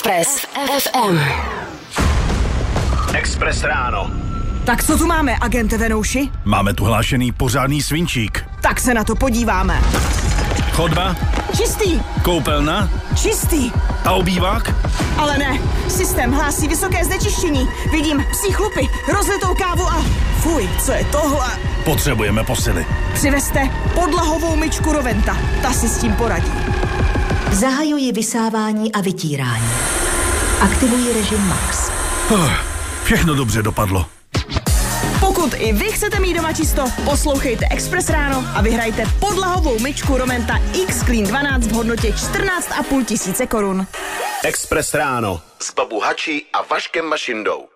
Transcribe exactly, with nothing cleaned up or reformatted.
Express ef em. Express ráno. Tak co tu máme, agente Venouši? Máme tu hlášený pořádný svinčík. Tak se na to podíváme. Chodba? Čistý. Koupelna? Čistý. A obývák? Ale ne, systém hlásí vysoké znečištění. Vidím psí chlupy, rozlitou kávu a... Fuj, co je tohle? Potřebujeme posily. Přivezte podlahovou myčku Roventa, ta si s tím poradí. Zahajuji vysávání a vytírání. Aktivuji režim Max. Oh, všechno dobře dopadlo. Pokud i vy chcete mít doma čisto, poslouchejte Express ráno a vyhrajte podlahovou myčku Roventa X Clean dvanáct v hodnotě čtrnáct a půl tisíce korun. Express ráno s Babu Hačí a Vaškem Mašindou.